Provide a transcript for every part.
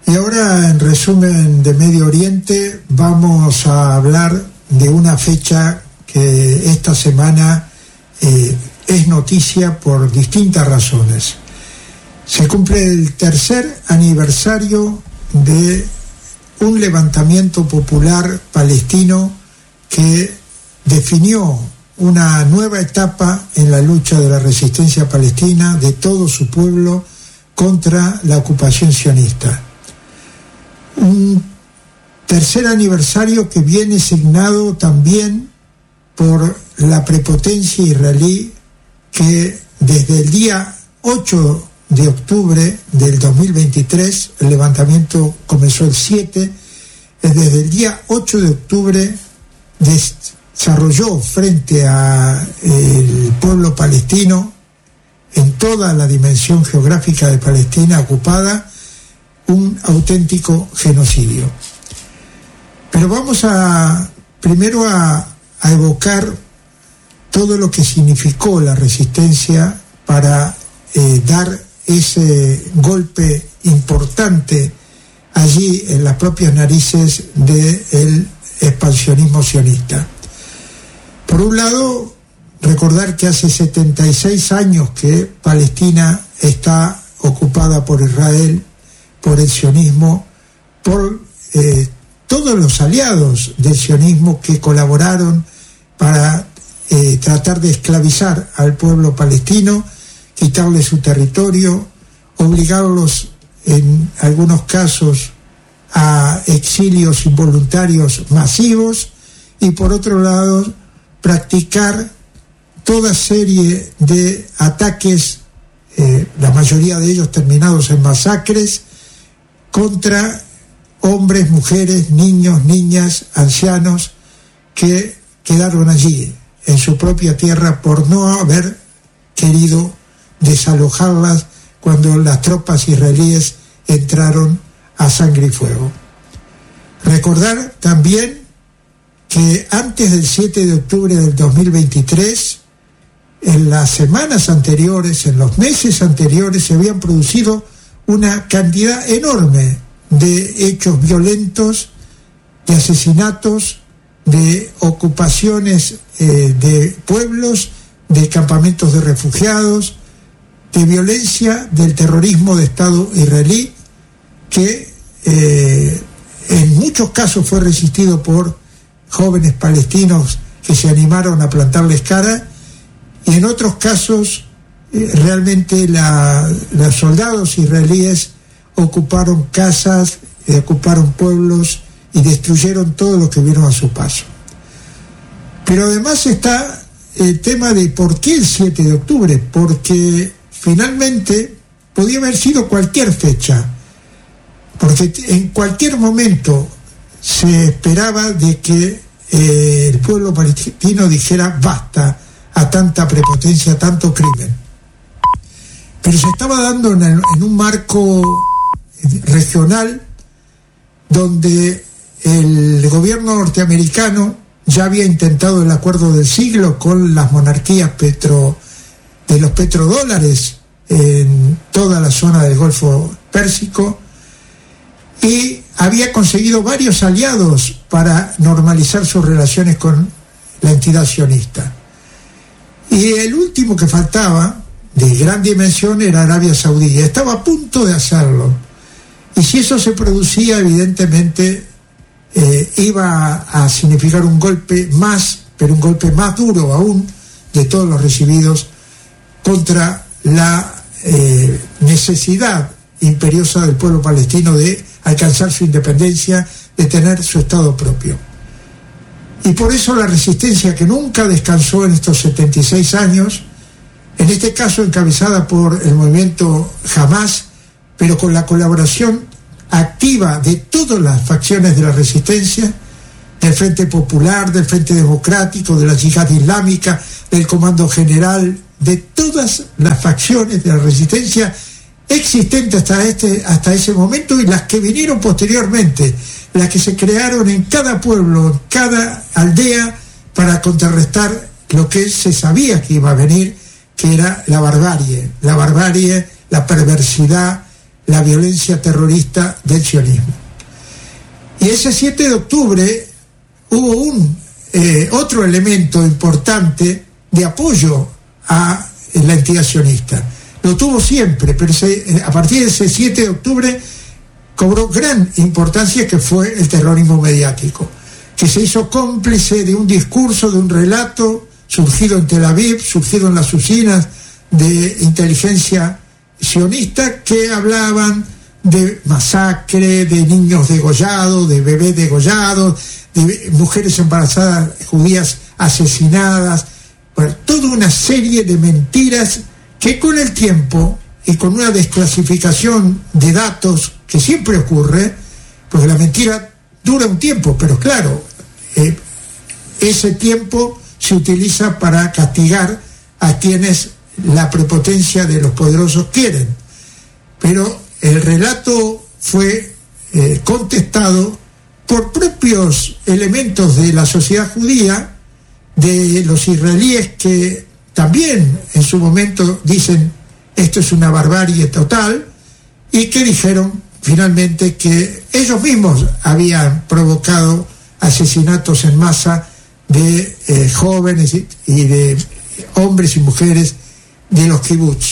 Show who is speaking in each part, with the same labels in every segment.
Speaker 1: Y ahora, en resumen de Medio Oriente, vamos a hablar de una fecha que esta semana es noticia por distintas razones. Se cumple el tercer aniversario de un levantamiento popular palestino que definió una nueva etapa en la lucha de la resistencia palestina de todo su pueblo contra la ocupación sionista. Un tercer aniversario que viene signado también por la prepotencia israelí, que desde el día 8 de octubre del 2023, el levantamiento comenzó el 7, desde el día 8 de octubre desarrolló frente al pueblo palestino, en toda la dimensión geográfica de Palestina ocupada, un auténtico genocidio. Pero vamos primero a evocar todo lo que significó la resistencia para dar ese golpe importante allí en las propias narices del expansionismo sionista. Por un lado, recordar que hace 76 años que Palestina está ocupada por Israel, por el sionismo, por todos los aliados del sionismo que colaboraron para tratar de esclavizar al pueblo palestino, quitarle su territorio, obligarlos en algunos casos a exilios involuntarios masivos y, por otro lado, practicar toda serie de ataques, la mayoría de ellos terminados en masacres, contra hombres, mujeres, niños, niñas, ancianos que quedaron allí en su propia tierra por no haber querido desalojarlas cuando las tropas israelíes entraron a sangre y fuego. Recordar también que antes del 7 de octubre del 2023, en las semanas anteriores, en los meses anteriores, se habían producido una cantidad enorme de hechos violentos, de asesinatos, de ocupaciones de pueblos, de campamentos de refugiados, de violencia del terrorismo de Estado israelí, que en muchos casos fue resistido por jóvenes palestinos que se animaron a plantarles cara, y en otros casos realmente los soldados israelíes ocuparon casas, ocuparon pueblos y destruyeron todo lo que vieron a su paso. Pero además está el tema de por qué el 7 de octubre, porque finalmente podía haber sido cualquier fecha, porque en cualquier momento se esperaba de que el pueblo palestino dijera basta a tanta prepotencia, a tanto crimen. Pero se estaba dando en un marco regional donde el gobierno norteamericano ya había intentado el acuerdo del siglo con las monarquías de los petrodólares en toda la zona del Golfo Pérsico, y había conseguido varios aliados para normalizar sus relaciones con la entidad sionista. Y el último que faltaba, de gran dimensión, era Arabia Saudí. Estaba a punto de hacerlo. Y si eso se producía, evidentemente iba a significar un golpe más, pero un golpe más duro aún de todos los recibidos contra la necesidad imperiosa del pueblo palestino de alcanzar su independencia, de tener su Estado propio. Y por eso la resistencia, que nunca descansó en estos 76 años, en este caso encabezada por el movimiento Hamás, pero con la colaboración activa de todas las facciones de la resistencia, del Frente Popular, del Frente Democrático, de la Yihad Islámica, del Comando General, de todas las facciones de la resistencia existentes hasta ese momento, y las que vinieron posteriormente, las que se crearon en cada pueblo, en cada aldea, para contrarrestar lo que se sabía que iba a venir, que era la barbarie, la perversidad, la violencia terrorista del sionismo. Y ese 7 de octubre hubo otro elemento importante de apoyo a la entidad sionista. Lo tuvo siempre, pero a partir de ese 7 de octubre cobró gran importancia, que fue el terrorismo mediático, que se hizo cómplice de un discurso, de un relato surgido en Tel Aviv, surgido en las usinas de inteligencia sionista, que hablaban de masacre, de niños degollados, de bebés degollados, de mujeres embarazadas judías asesinadas, bueno, toda una serie de mentiras que con el tiempo y con una desclasificación de datos que siempre ocurre, porque la mentira dura un tiempo, pero claro, ese tiempo se utiliza para castigar a quienes la prepotencia de los poderosos quieren. Pero el relato fue contestado por propios elementos de la sociedad judía, de los israelíes, que también en su momento dicen esto es una barbarie total, y que dijeron finalmente que ellos mismos habían provocado asesinatos en masa de jóvenes y de hombres y mujeres de los kibutz.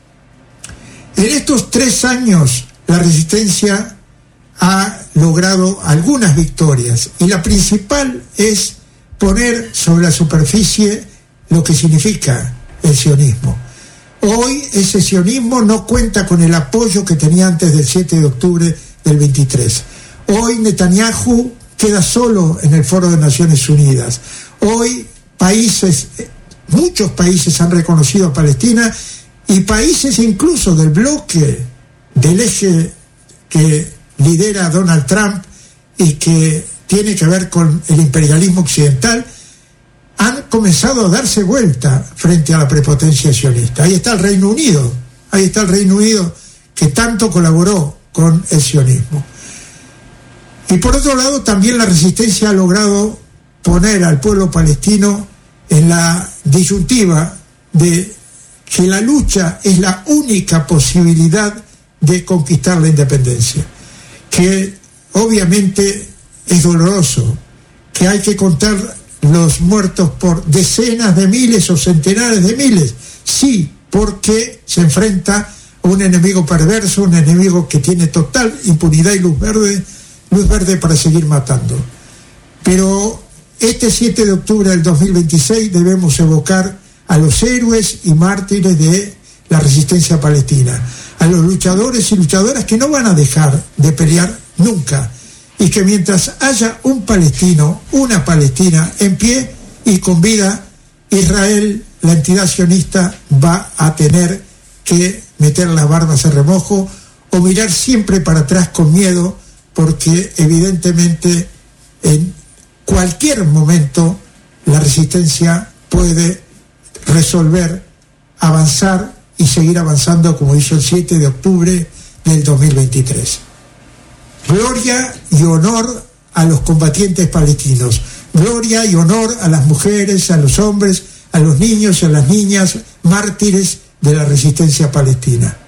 Speaker 1: En estos 3 años la resistencia ha logrado algunas victorias, y la principal es poner sobre la superficie lo que significa el sionismo. Hoy ese sionismo no cuenta con el apoyo que tenía antes del 7 de octubre del 23. Hoy Netanyahu queda solo en el Foro de Naciones Unidas. Hoy muchos países han reconocido a Palestina, y países incluso del bloque del eje que lidera Donald Trump y que tiene que ver con el imperialismo occidental, han comenzado a darse vuelta frente a la prepotencia sionista. Ahí está el Reino Unido que tanto colaboró con el sionismo. Y por otro lado, también la resistencia ha logrado poner al pueblo palestino en la disyuntiva de que la lucha es la única posibilidad de conquistar la independencia, que obviamente es doloroso, que hay que contar los muertos por decenas de miles o centenares de miles, sí, porque se enfrenta a un enemigo perverso, un enemigo que tiene total impunidad y luz verde para seguir matando. Pero este 7 de octubre del 2026 debemos evocar a los héroes y mártires de la resistencia palestina, a los luchadores y luchadoras que no van a dejar de pelear nunca, y que mientras haya un palestino, una palestina en pie y con vida, Israel, la entidad sionista, va a tener que meter las barbas a remojo o mirar siempre para atrás con miedo, porque evidentemente en cualquier momento la resistencia puede resolver, avanzar y seguir avanzando como hizo el 7 de octubre del 2023. Gloria y honor a los combatientes palestinos, gloria y honor a las mujeres, a los hombres, a los niños y a las niñas mártires de la resistencia palestina.